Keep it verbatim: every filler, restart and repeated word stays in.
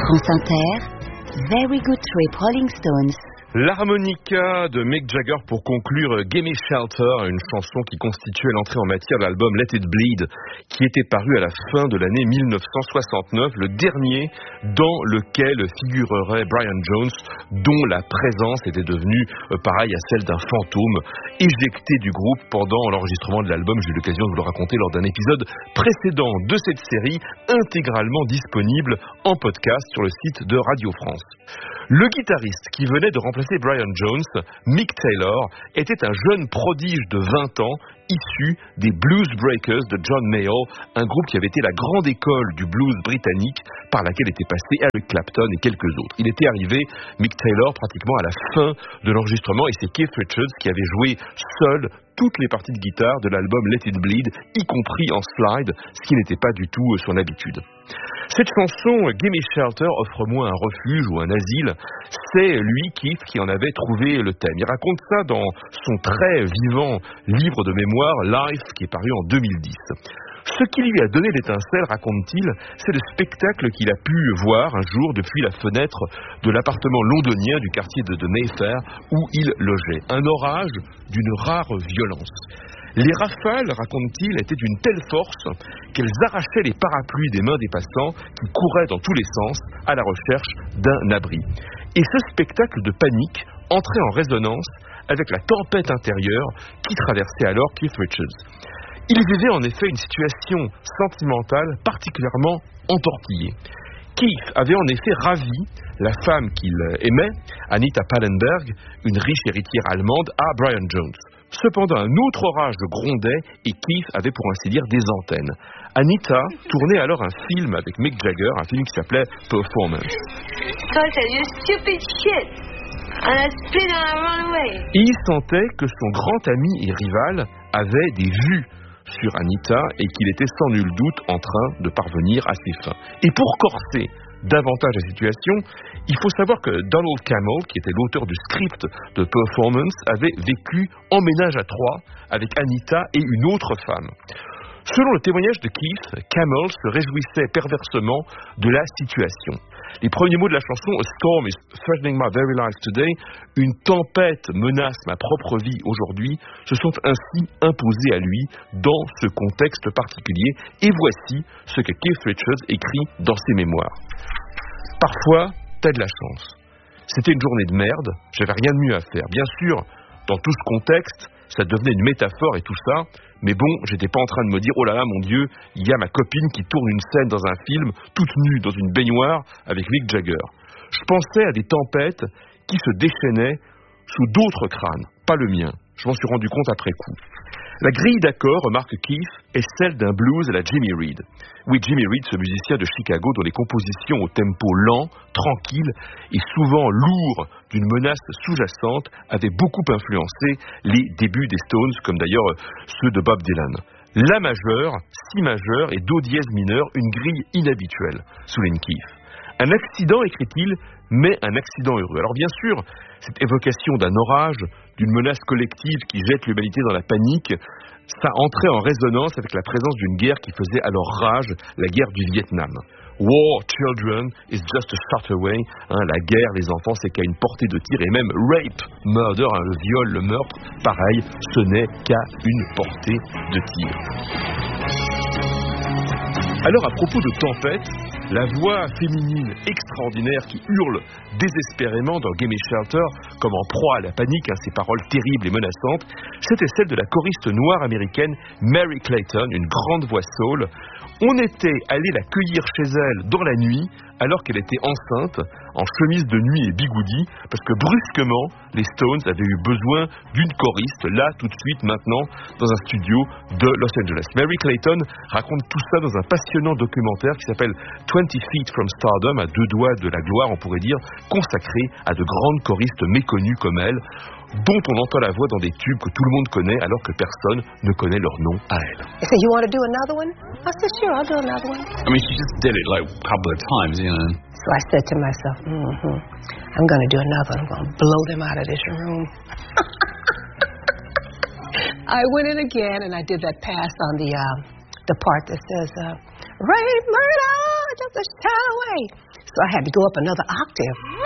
France Inter, Very Good Trip Rolling Stones. L'harmonica de Mick Jagger pour conclure Gimme Shelter, une chanson qui constituait l'entrée en matière de l'album Let It Bleed, qui était paru à la fin de l'année mille neuf cent soixante-neuf, le dernier dans lequel figurerait Brian Jones, dont la présence était devenue euh, pareille à celle d'un fantôme, éjecté du groupe pendant l'enregistrement de l'album. J'ai eu l'occasion de vous le raconter lors d'un épisode précédent de cette série, intégralement disponible en podcast sur le site de Radio France. Le guitariste qui venait de remplacer Brian Jones, Mick Taylor, était un jeune prodige de vingt ans, issu des Blues Breakers de John Mayall, un groupe qui avait été la grande école du blues britannique par laquelle était passé Eric Clapton et quelques autres. Il était arrivé, Mick Taylor, pratiquement à la fin de l'enregistrement, et c'est Keith Richards qui avait joué seul toutes les parties de guitare de l'album Let It Bleed, y compris en slide, ce qui n'était pas du tout son habitude. Cette chanson, Gimme Shelter, offre-moi un refuge ou un asile, c'est lui, Keith, qui en avait trouvé le thème. Il raconte ça dans son très vivant livre de mémoire, Life, qui est paru en deux mille dix. Ce qui lui a donné l'étincelle, raconte-t-il, c'est le spectacle qu'il a pu voir un jour depuis la fenêtre de l'appartement londonien du quartier de, de Mayfair où il logeait. Un orage d'une rare violence. Les rafales, raconte-t-il, étaient d'une telle force qu'elles arrachaient les parapluies des mains des passants qui couraient dans tous les sens à la recherche d'un abri. Et ce spectacle de panique entrait en résonance avec la tempête intérieure qui traversait alors Keith Richards. Il vivait en effet une situation sentimentale particulièrement entortillée. Keith avait en effet ravi la femme qu'il aimait, Anita Pallenberg, une riche héritière allemande, à Brian Jones. Cependant, un autre orage grondait et Keith avait pour ainsi dire des antennes. Anita tournait alors un film avec Mick Jagger, un film qui s'appelait Performance. Et il sentait que son grand ami et rival avait des vues sur Anita et qu'il était sans nul doute en train de parvenir à ses fins. Et pour corser davantage la situation, il faut savoir que Donald Cammell, qui était l'auteur du script de Performance, avait vécu en ménage à trois avec Anita et une autre femme. Selon le témoignage de Keith, Cammell se réjouissait perversement de la situation. Les premiers mots de la chanson, A storm is threatening my very life today, une tempête menace ma propre vie aujourd'hui, se sont ainsi imposés à lui dans ce contexte particulier. Et voici ce que Keith Richards écrit dans ses mémoires. Parfois, t'as de la chance. C'était une journée de merde, j'avais rien de mieux à faire. Bien sûr, dans tout ce contexte, ça devenait une métaphore et tout ça, mais bon, j'étais pas en train de me dire, oh là là, mon Dieu, il y a ma copine qui tourne une scène dans un film, toute nue dans une baignoire avec Mick Jagger. Je pensais à des tempêtes qui se déchaînaient sous d'autres crânes, pas le mien. Je m'en suis rendu compte après coup. La grille d'accords, remarque Keith, est celle d'un blues à la Jimmy Reed. Oui, Jimmy Reed, ce musicien de Chicago dont les compositions au tempo lent, tranquille et souvent lourd d'une menace sous-jacente avaient beaucoup influencé les débuts des Stones, comme d'ailleurs ceux de Bob Dylan. La majeure, si majeure et do dièse mineur, une grille inhabituelle, souligne Keith. Un accident, écrit-il, mais un accident heureux. Alors bien sûr, cette évocation d'un orage, d'une menace collective qui jette l'humanité dans la panique, ça entrait en résonance avec la présence d'une guerre qui faisait alors rage, la guerre du Vietnam. War, children, is just a shot away. Hein, la guerre, les enfants, c'est qu'à une portée de tir. Et même rape, murder, hein, le viol, le meurtre, pareil, ce n'est qu'à une portée de tir. Alors, à propos de tempête, la voix féminine extraordinaire qui hurle désespérément dans Gimme Shelter, comme en proie à la panique, hein, ces paroles terribles et menaçantes, c'était celle de la choriste noire américaine Mary Clayton, une grande voix soul. On était allé la cueillir chez elle dans la nuit, alors qu'elle était enceinte, en chemise de nuit et bigoudi, parce que brusquement, les Stones avaient eu besoin d'une choriste, là, tout de suite, maintenant, dans un studio de Los Angeles. Mary Clayton raconte tout ça dans un passionnant documentaire qui s'appelle twenty feet from Stardom, à deux doigts de la gloire, on pourrait dire, consacré à de grandes choristes méconnues comme elle, dont on entend la voix dans des tubes que tout le monde connaît alors que personne ne connaît leur nom à elle. So you want to do another one? I said, sure, I'll do another one. I mean, she just did it like a couple of times, you know. So I said to myself, mm-hmm, I'm going to do another one. I'm going to blow them out of this room. I went in again and I did that pass on the uh, the part that says, uh, Ray Murdoch, just a shine away. So I had to go up another octave.